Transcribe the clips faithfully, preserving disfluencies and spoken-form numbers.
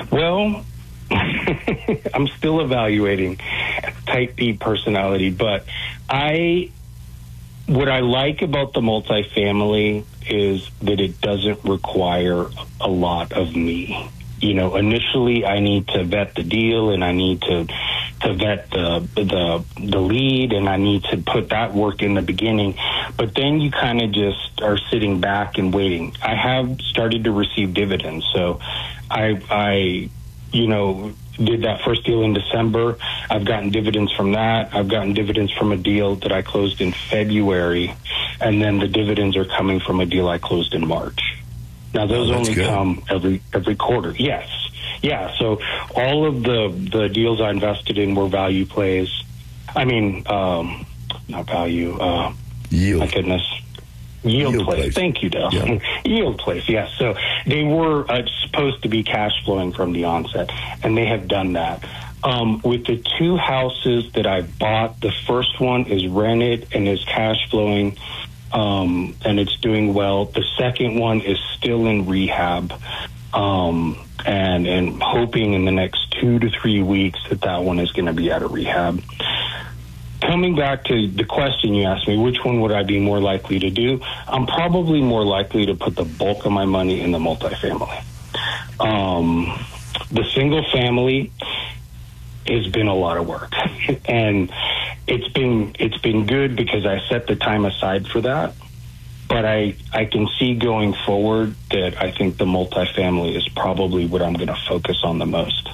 Well, I'm still evaluating type B personality, but I, what I like about the multifamily is that it doesn't require a lot of me. You know, initially I need to vet the deal, and I need to to vet the the the lead, and I need to put that work in the beginning. But then you kind of just are sitting back and waiting. I have started to receive dividends, so I I you know did that first deal in December. I've gotten dividends from that. I've gotten dividends from a deal that I closed in February, and then the dividends are coming from a deal I closed in March. Now, those oh, only good. come every every quarter. Yes. Yeah. So all of the, the deals I invested in were value plays. I mean, um, not value. Uh, Yield. My goodness. Yield, Yield plays. plays. Thank you, Dale. Yeah. Yield plays, yes. So they were uh, supposed to be cash flowing from the onset, and they have done that. Um, with the two houses that I bought, the first one is rented and is cash flowing. Um, and it's doing well. The second one is still in rehab, um, and and hoping in the next two to three weeks that that one is going to be out of rehab. Coming back to the question you asked me, which one would I be more likely to do? I'm probably more likely to put the bulk of my money in the multifamily. Um, the single family has been a lot of work, and it's been it's been good because I set the time aside for that. But I I can see going forward that I think the multifamily is probably what I'm going to focus on the most.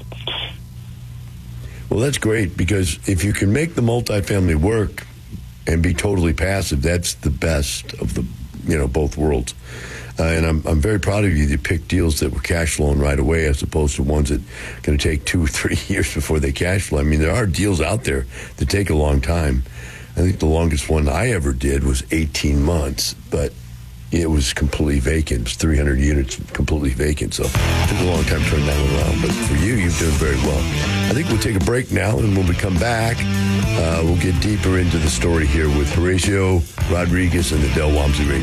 Well, that's great, because if you can make the multifamily work and be totally passive, that's the best of the, you know, both worlds. Uh, and I'm I'm very proud of you. You picked deals that were cash flowing right away, as opposed to ones that are going to take two or three years before they cash flow. I mean, there are deals out there that take a long time. I think the longest one I ever did was eighteen months, but it was completely vacant. It was three hundred units, completely vacant. So it took a long time to turn that one around. But for you, you've done very well. I think we'll take a break now, and when we come back, uh, we'll get deeper into the story here with Horacio Rodriguez and the Del Walmsley Radio.